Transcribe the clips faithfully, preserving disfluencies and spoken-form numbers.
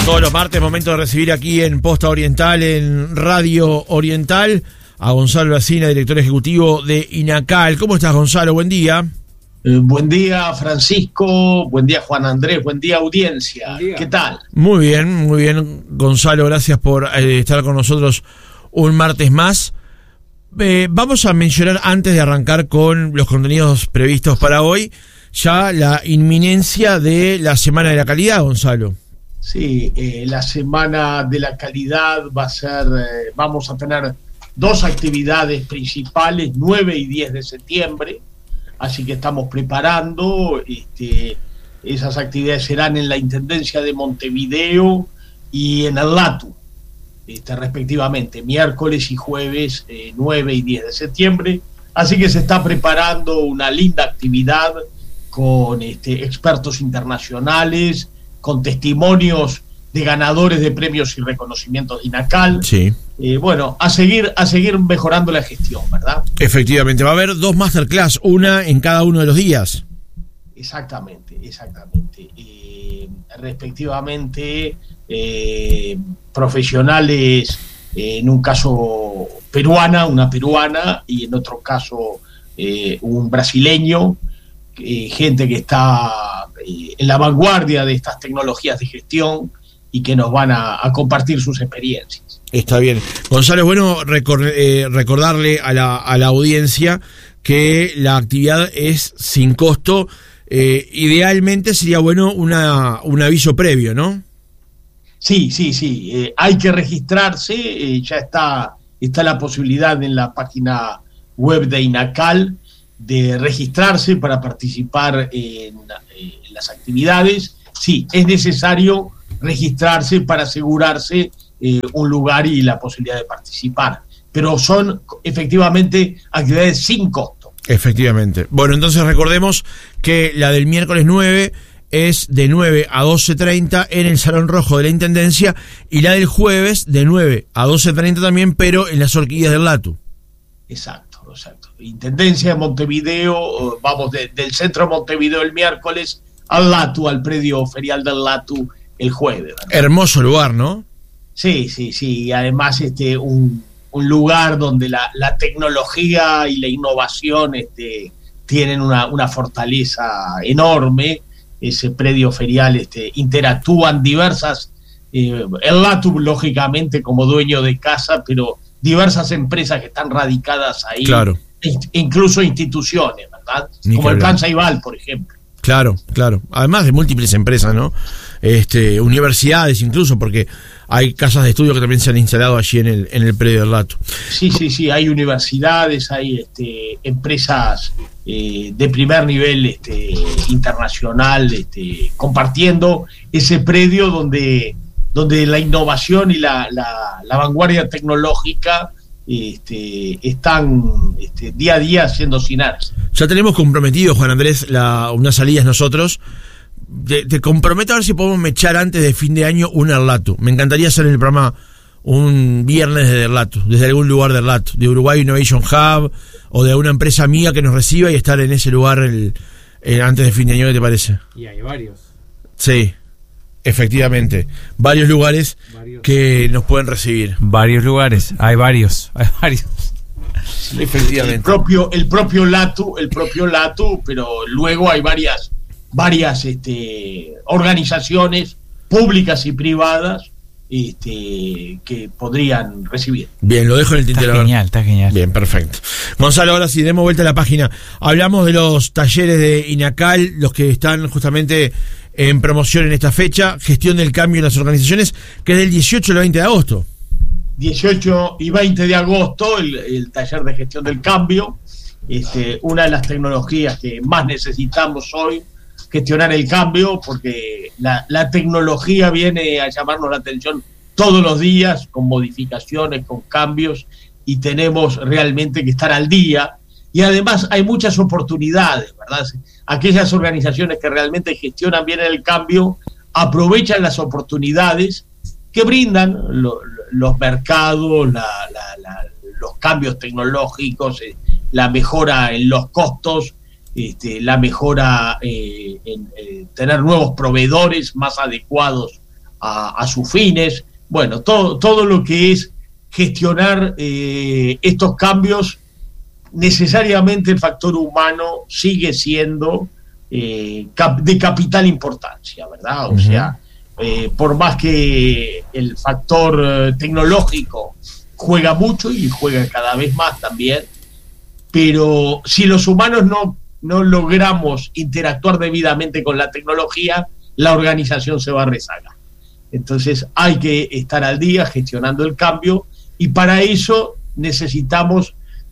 Todos los martes, momento de recibir aquí en Posta Oriental, en Radio Oriental, a Gonzalo Lacina, director ejecutivo de INACAL. ¿Cómo estás, Gonzalo? Buen día. Eh, buen día, Francisco. Buen día, Juan Andrés. Buen día, audiencia. Buen día. ¿Qué tal? Muy bien, muy bien, Gonzalo. Gracias por eh, estar con nosotros un martes más. Eh, vamos a mencionar, antes de arrancar con los contenidos previstos para hoy, ya la inminencia de la Semana de la Calidad, Gonzalo. Sí, eh, la Semana de la Calidad va a ser, eh, vamos a tener dos actividades principales, nueve y diez de septiembre, así que estamos preparando, este, esas actividades serán en la Intendencia de Montevideo y en el LATU, este, respectivamente, miércoles y jueves eh, nueve y diez de septiembre, así que se está preparando una linda actividad con este, expertos internacionales, con testimonios de ganadores de premios y reconocimientos de INACAL. Sí. Eh, bueno, a seguir, a seguir mejorando la gestión, ¿verdad? Efectivamente, va a haber dos masterclass, una en cada uno de los días. Exactamente, exactamente. Eh, respectivamente, eh, profesionales, eh, en un caso peruana, una peruana, y en otro caso eh, un brasileño, eh, gente que está eh, en la vanguardia de estas tecnologías de gestión y que nos van a, a compartir sus experiencias. Está bien. Gonzalo, es bueno recor eh, recordarle a la, a la audiencia que la actividad es sin costo. Eh, idealmente sería bueno una, un aviso previo, ¿no? Sí, sí, sí. Eh, hay que registrarse. Eh, ya está, está la posibilidad en la página web de INACAL de registrarse para participar en, en las actividades. Sí, es necesario registrarse para asegurarse eh, un lugar y la posibilidad de participar. Pero son efectivamente actividades sin costo. Efectivamente. Bueno, entonces recordemos que la del miércoles nueve es de nueve a doce treinta en el Salón Rojo de la Intendencia y la del jueves de nueve a doce treinta también, pero en las Orquídeas del LATU. Exacto, exacto. Intendencia de Montevideo, vamos de, del centro de Montevideo el miércoles al LATU, al predio ferial del LATU el jueves, ¿verdad? Hermoso lugar, ¿no? Sí, sí, sí. Y además este un, un lugar donde la, la tecnología y la innovación este, tienen una, una fortaleza enorme. Ese predio ferial este, interactúan diversas, eh, el LATU lógicamente como dueño de casa, pero diversas empresas que están radicadas ahí, claro. Incluso instituciones, ¿verdad? Ni como el Plan Ceibal, por ejemplo. Claro, claro. Además de múltiples empresas, ¿no? Este, universidades incluso, porque hay casas de estudio que también se han instalado allí en el, en el predio del LATU. Sí, sí, sí. Hay universidades, hay este, empresas eh, de primer nivel este, internacional este, compartiendo ese predio donde, donde la innovación y la, la, la vanguardia tecnológica Este, están este, día a día haciendo sinergia. Ya tenemos comprometido, Juan Andrés, la, unas salidas nosotros. Te, te comprometo a ver si podemos mechar antes de fin de año un Erlatu. Me encantaría hacer en el programa un viernes de Erlatu, desde algún lugar de Erlatu, de Uruguay Innovation Hub o de una empresa amiga que nos reciba y estar en ese lugar el, el, antes de fin de año. ¿Qué te parece? Y hay varios. Sí. Efectivamente, varios lugares varios. que nos pueden recibir. Varios lugares, hay varios, hay varios. Sí, efectivamente. El propio, el propio LATU, el propio LATU, pero luego hay varias, varias este, organizaciones públicas y privadas este, que podrían recibir. Bien, lo dejo en el tintero. Está genial, está genial. Bien, perfecto. Gonzalo, ahora sí, demos vuelta a la página. Hablamos de los talleres de INACAL, los que están justamente en promoción en esta fecha, gestión del cambio en las organizaciones, que es del dieciocho al veinte de agosto. dieciocho y veinte de agosto, el, el taller de gestión del cambio, este, una de las tecnologías que más necesitamos hoy, gestionar el cambio, porque la, la tecnología viene a llamarnos la atención todos los días, con modificaciones, con cambios, y tenemos realmente que estar al día. Y además hay muchas oportunidades, ¿verdad? Aquellas organizaciones que realmente gestionan bien el cambio aprovechan las oportunidades que brindan lo, los mercados, la, la, la, los cambios tecnológicos, eh, la mejora en los costos, este, la mejora eh, en eh, tener nuevos proveedores más adecuados a, a sus fines. Bueno, todo, todo lo que es gestionar eh, estos cambios, necesariamente el factor humano sigue siendo eh, cap, de capital importancia, ¿verdad? O uh-huh. sea, eh, por más que el factor eh, tecnológico juega mucho y juega cada vez más también, pero si los humanos no, no logramos interactuar debidamente con la tecnología, la organización se va a rezagar. Entonces hay que estar al día gestionando el cambio, y para eso necesitamos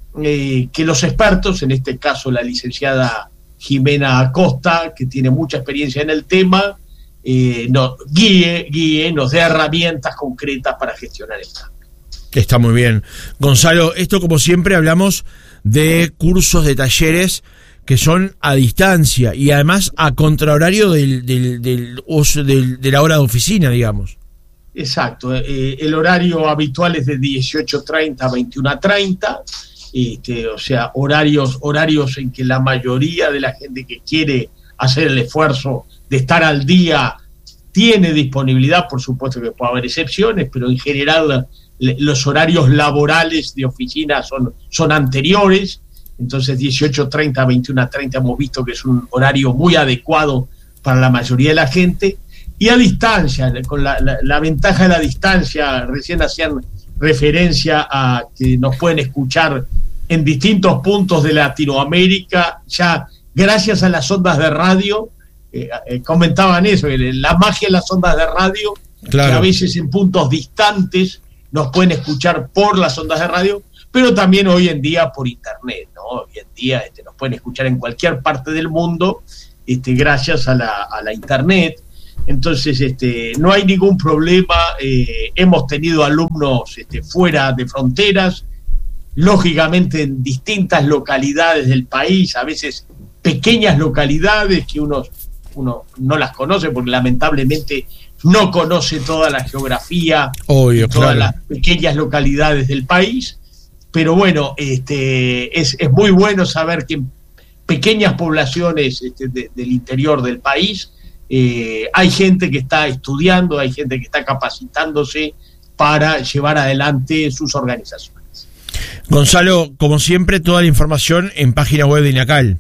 eh, que los expertos, en este caso la licenciada Jimena Acosta, que tiene mucha experiencia en el tema, eh, nos guíe, guíe, nos dé herramientas concretas para gestionar el cambio. Está muy bien. Gonzalo, esto como siempre hablamos de cursos, de talleres que son a distancia y además a contrahorario del, del, del, del, de la hora de oficina, digamos. Exacto. Eh, el horario habitual es de dieciocho treinta a veintiuno treinta, este, o sea, horarios, horarios en que la mayoría de la gente que quiere hacer el esfuerzo de estar al día tiene disponibilidad. Por supuesto que puede haber excepciones, pero en general los horarios laborales de oficina son, son anteriores. Entonces dieciocho treinta a veintiuno treinta hemos visto que es un horario muy adecuado para la mayoría de la gente. Y a distancia, con la, la, la ventaja de la distancia, recién hacían referencia a que nos pueden escuchar en distintos puntos de Latinoamérica, ya gracias a las ondas de radio, eh, eh, comentaban eso, la magia de las ondas de radio, claro, que a veces en puntos distantes nos pueden escuchar por las ondas de radio, pero también hoy en día por internet, ¿no? Hoy en día este, nos pueden escuchar en cualquier parte del mundo, este, gracias a la, a la internet. Entonces este, no hay ningún problema. Eh, hemos tenido alumnos este, fuera de fronteras, lógicamente en distintas localidades del país, a veces pequeñas localidades que uno, uno no las conoce porque lamentablemente no conoce toda la geografía, obvio, todas claro, las pequeñas localidades del país. Pero bueno, este, es, es muy bueno saber que en pequeñas poblaciones este, de, del interior del país eh, hay gente que está estudiando, hay gente que está capacitándose para llevar adelante sus organizaciones. Gonzalo, como siempre, toda la información en página web de INACAL.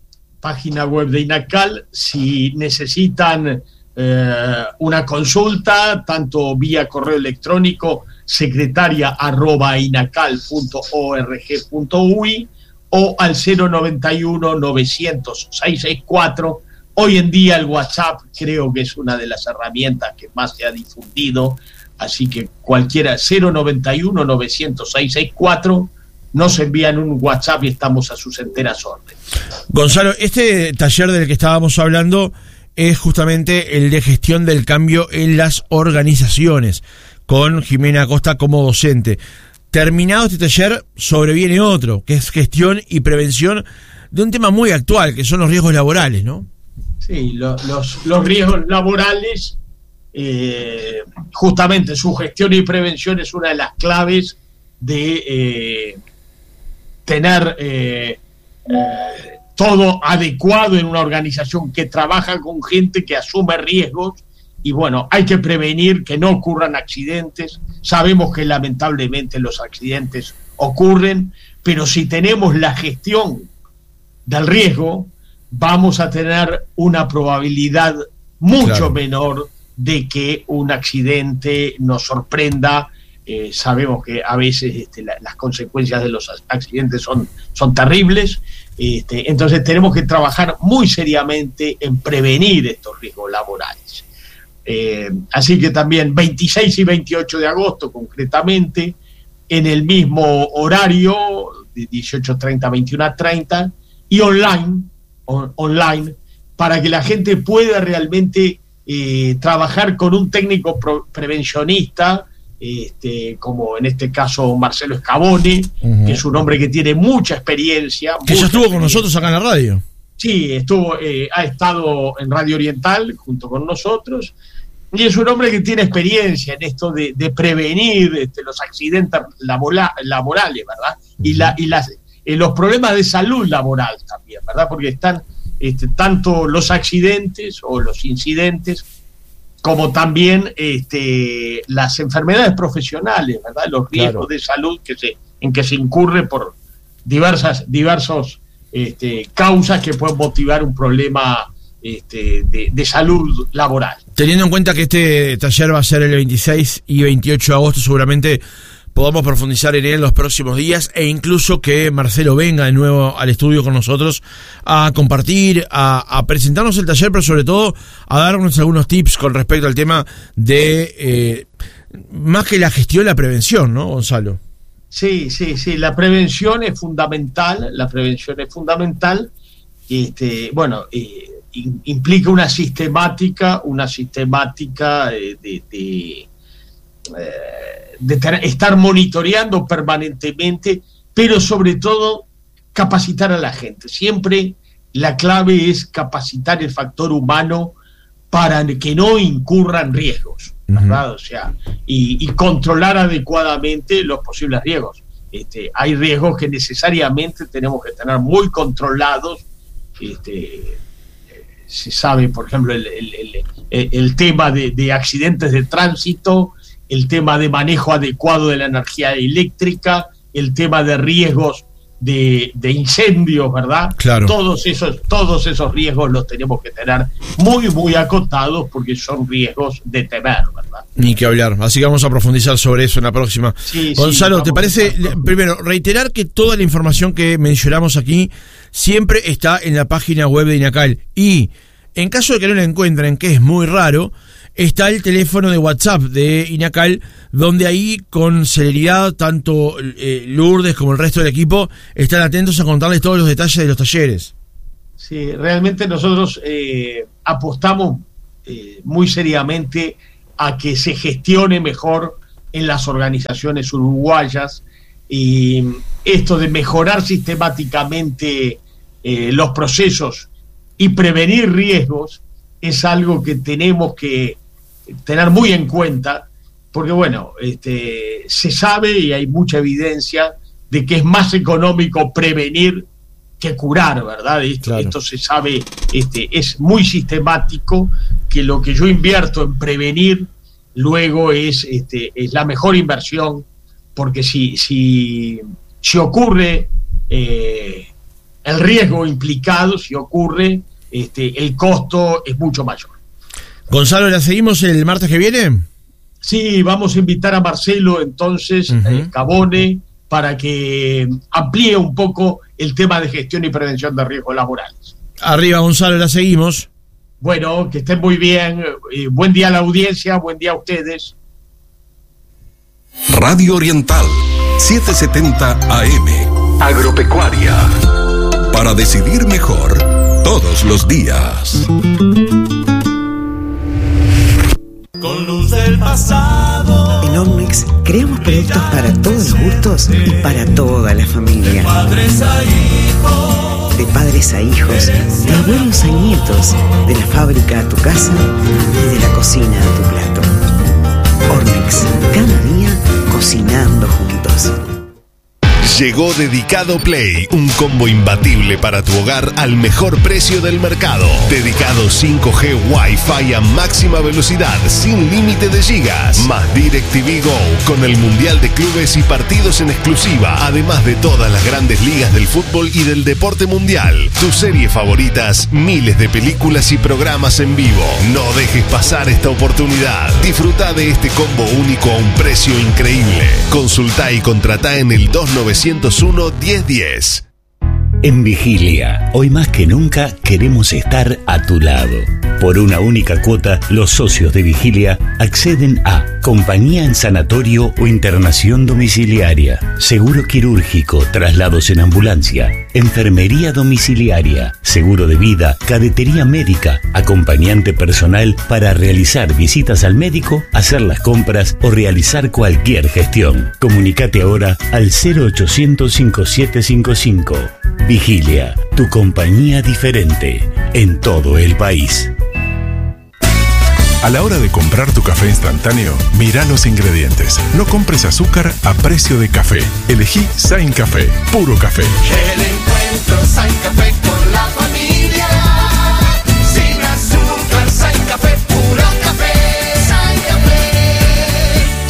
Página web de INACAL, si necesitan eh, una consulta, tanto vía correo electrónico, secretaria arroba inacal punto org punto uy, o al cero noventa y uno novecientos seiscientos sesenta y cuatro. Hoy en día el WhatsApp creo que es una de las herramientas que más se ha difundido, así que cualquiera, cero noventa y uno novecientos seiscientos sesenta y cuatro, nos envían un WhatsApp y estamos a sus enteras órdenes. Gonzalo, este taller del que estábamos hablando es justamente el de gestión del cambio en las organizaciones, con Jimena Acosta como docente. Terminado este taller, sobreviene otro, que es gestión y prevención de un tema muy actual, que son los riesgos laborales, ¿no? Sí, lo, los, los riesgos laborales, eh, justamente su gestión y prevención es una de las claves de eh, tener eh, eh, todo adecuado en una organización que trabaja con gente que asume riesgos. Y bueno, hay que prevenir que no ocurran accidentes. Sabemos que lamentablemente los accidentes ocurren, pero si tenemos la gestión del riesgo, vamos a tener una probabilidad mucho claro. menor de que un accidente nos sorprenda. Eh, sabemos que a veces este, la, las consecuencias de los accidentes son, son terribles. Este, entonces tenemos que trabajar muy seriamente en prevenir estos riesgos laborales. Eh, así que también veintiséis y veintiocho de agosto concretamente, en el mismo horario de dieciocho treinta a veintiuno treinta, y online on, online para que la gente pueda realmente eh, trabajar con un técnico pro, prevencionista, este, como en este caso Marcelo Scavone, uh-huh. que es un hombre que tiene mucha experiencia, que mucha ya estuvo experiencia. Con nosotros acá en la radio. Sí, estuvo, eh, ha estado en Radio Oriental junto con nosotros, y es un hombre que tiene experiencia en esto de, de prevenir este, los accidentes labola, laborales, ¿verdad? Uh-huh. Y, la, y las, eh, los problemas de salud laboral también, ¿verdad? Porque están este, tanto los accidentes o los incidentes como también este, las enfermedades profesionales, ¿verdad? Los riesgos claro. de salud que se, en que se incurre por diversas diversos este, causas que pueden motivar un problema este, de, de salud laboral. Teniendo en cuenta que este taller va a ser el veintiséis y veintiocho de agosto, seguramente podamos profundizar en él en los próximos días, e incluso que Marcelo venga de nuevo al estudio con nosotros a compartir, a, a presentarnos el taller, pero sobre todo a darnos algunos tips con respecto al tema de, eh, más que la gestión, la prevención, ¿no, Gonzalo? Sí, sí, sí, la prevención es fundamental, la prevención es fundamental, este, bueno, eh, implica una sistemática, una sistemática de... de, de eh, de estar monitoreando permanentemente, pero sobre todo capacitar a la gente. Siempre la clave es capacitar el factor humano para que no incurran riesgos, ¿verdad? Uh-huh. O sea, y, y controlar adecuadamente los posibles riesgos. Este, hay riesgos que necesariamente tenemos que tener muy controlados. Este, se sabe, por ejemplo, el, el, el, el tema de, de accidentes de tránsito, el tema de manejo adecuado de la energía eléctrica, el tema de riesgos de, de incendios, ¿verdad? Claro. Todos esos, todos esos riesgos los tenemos que tener muy, muy acotados porque son riesgos de temer, ¿verdad? Ni que hablar. Así que vamos a profundizar sobre eso en la próxima. Sí, Gonzalo, sí, ¿te parece? Primero, reiterar que toda la información que mencionamos aquí siempre está en la página web de INACAL. Y en caso de que no la encuentren, que es muy raro, está el teléfono de WhatsApp de INACAL, donde ahí con celeridad tanto eh, Lourdes como el resto del equipo están atentos a contarles todos los detalles de los talleres. Sí, realmente nosotros eh, apostamos eh, muy seriamente a que se gestione mejor en las organizaciones uruguayas, y esto de mejorar sistemáticamente eh, los procesos y prevenir riesgos es algo que tenemos que tener muy en cuenta, porque bueno, este, se sabe y hay mucha evidencia de que es más económico prevenir que curar, ¿verdad? Esto, claro. esto se sabe, este, es muy sistemático, que lo que yo invierto en prevenir luego es, este, es la mejor inversión, porque si, si, si ocurre eh, el riesgo implicado, si ocurre, este, el costo es mucho mayor. Gonzalo, ¿la seguimos el martes que viene? Sí, vamos a invitar a Marcelo entonces, uh-huh. eh, Cabone, para que amplíe un poco el tema de gestión y prevención de riesgos laborales. Arriba, Gonzalo, la seguimos. Bueno, que estén muy bien. Eh, buen día a la audiencia, buen día a ustedes. Radio Oriental, setecientos setenta A M. Agropecuaria. Para decidir mejor todos los días. Con luz del pasado. En Ornex creamos productos para todos los gustos y para toda la familia. De padres a hijos. De padres a hijos, de abuelos a nietos, de la fábrica a tu casa y de la cocina a tu plato. Ornex, cada día cocinando juntos. Llegó Dedicado Play, un combo imbatible para tu hogar al mejor precio del mercado. Dedicado cinco G Wi-Fi a máxima velocidad, sin límite de gigas. Más DirecTV Go, con el Mundial de Clubes y partidos en exclusiva. Además de todas las grandes ligas del fútbol y del deporte mundial. Tus series favoritas, miles de películas y programas en vivo. No dejes pasar esta oportunidad. Disfruta de este combo único a un precio increíble. Consulta y contratá en el dos nueve cero uno, diez diez. En Vigilia, hoy más que nunca queremos estar a tu lado. Por una única cuota, los socios de Vigilia acceden a compañía en sanatorio o internación domiciliaria, seguro quirúrgico, traslados en ambulancia, enfermería domiciliaria, seguro de vida, cadetería médica, acompañante personal para realizar visitas al médico, hacer las compras o realizar cualquier gestión. Comunicate ahora al cero ochocientos, cincuenta y siete cincuenta y cinco. Vigilia, tu compañía diferente en todo el país. A la hora de comprar tu café instantáneo, mira los ingredientes. No compres azúcar a precio de café. Elegí Sain Café, puro café. El encuentro Sain Café con la familia. Sin azúcar, Sain Café, puro café.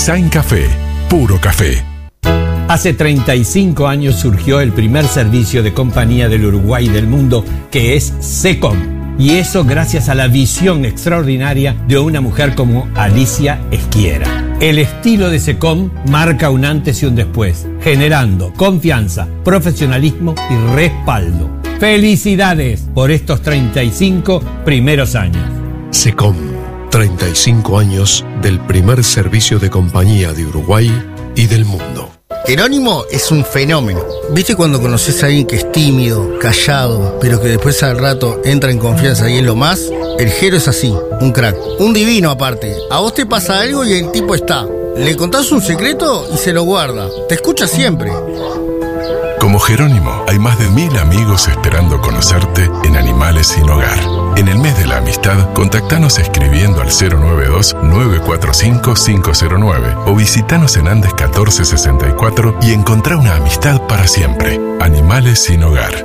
Sain Café, puro café. Hace treinta y cinco años surgió el primer servicio de compañía del Uruguay y del mundo, que es SECOM. Y eso gracias a la visión extraordinaria de una mujer como Alicia Esquiera. El estilo de SECOM marca un antes y un después, generando confianza, profesionalismo y respaldo. ¡Felicidades por estos treinta y cinco primeros años! SECOM, treinta y cinco años del primer servicio de compañía de Uruguay y del mundo. Jerónimo es un fenómeno. ¿Viste cuando conoces a alguien que es tímido, callado, pero que después al rato entra en confianza y es lo más? El Jero es así, un crack. Un divino aparte. A vos te pasa algo y el tipo está. Le contás un secreto y se lo guarda. Te escucha siempre. Como Jerónimo, hay más de mil amigos esperando conocerte en Animales Sin Hogar. En el mes de la amistad, contactanos escribiendo al cero nueve dos, nueve cuatro cinco, cinco cero nueve o visitanos en Andes catorce sesenta y cuatro y encontrá una amistad para siempre. Animales Sin Hogar.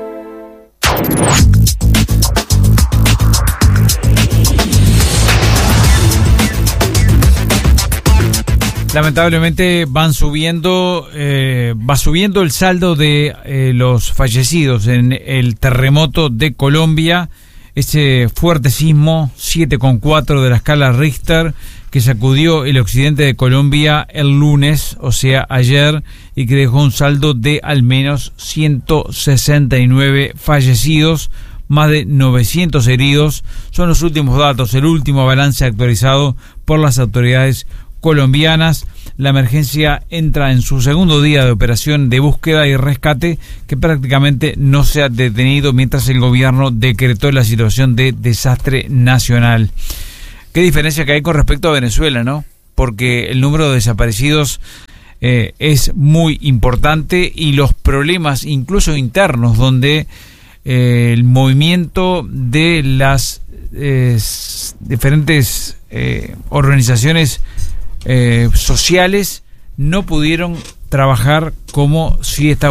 Lamentablemente van subiendo, eh, va subiendo el saldo de eh, los fallecidos en el terremoto de Colombia, ese fuerte sismo siete coma cuatro de la escala Richter que sacudió el occidente de Colombia el lunes, o sea ayer, y que dejó un saldo de al menos ciento sesenta y nueve fallecidos, más de novecientos heridos. Son los últimos datos, el último balance actualizado por las autoridades colombianas. La emergencia entra en su segundo día de operación de búsqueda y rescate, que prácticamente no se ha detenido mientras el gobierno decretó la situación de desastre nacional. Qué diferencia que hay con respecto a Venezuela, ¿no? Porque el número de desaparecidos eh, es muy importante y los problemas incluso internos, donde eh, el movimiento de las eh, diferentes eh, organizaciones Eh, sociales no pudieron trabajar como si esta